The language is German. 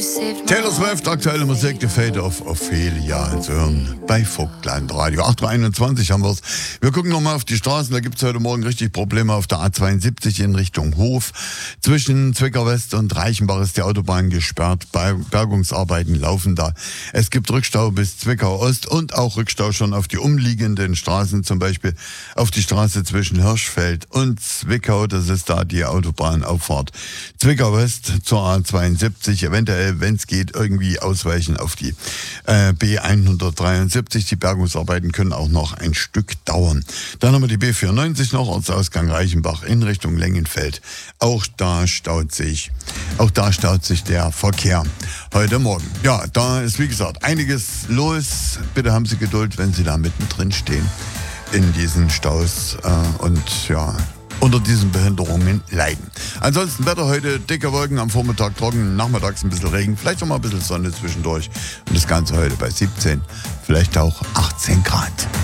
Taylor Swift, aktuelle Musik, The Fate of Ophelia zu hören bei Vogtland Radio. 8.21 Uhr haben wir es. Wir gucken nochmal auf die Straßen. Da gibt es heute Morgen richtig Probleme auf der A72 in Richtung Hof. Zwischen Zwickau West und Reichenbach ist die Autobahn gesperrt. Bergungsarbeiten laufen da. Es gibt Rückstau bis Zwickau Ost und auch Rückstau schon auf die umliegenden Straßen, zum Beispiel auf die Straße zwischen Hirschfeld und Zwickau. Das ist da die Autobahnauffahrt. Zwickau West zur A72, eventuell, wenn es geht, irgendwie ausweichen auf die B173. Die Bergungsarbeiten können auch noch ein Stück dauern. Dann haben wir die B94 noch, Ortsausgang Reichenbach in Richtung Lengenfeld. Auch da staut sich der Verkehr heute Morgen. Ja, da ist wie gesagt einiges los. Bitte haben Sie Geduld, wenn Sie da mittendrin stehen in diesen Staus und ja, unter diesen Behinderungen leiden. Ansonsten Wetter heute, dicke Wolken, am Vormittag trocken, nachmittags ein bisschen Regen, vielleicht noch mal ein bisschen Sonne zwischendurch. Und das Ganze heute bei 17, vielleicht auch 18 Grad.